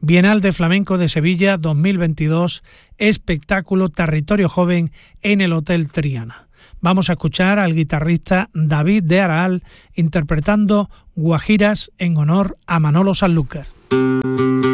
Bienal de Flamenco de Sevilla 2022, espectáculo Territorio Joven en el Hotel Triana. Vamos a escuchar al guitarrista David de Araal interpretando Guajiras en honor a Manolo Sanlúcar.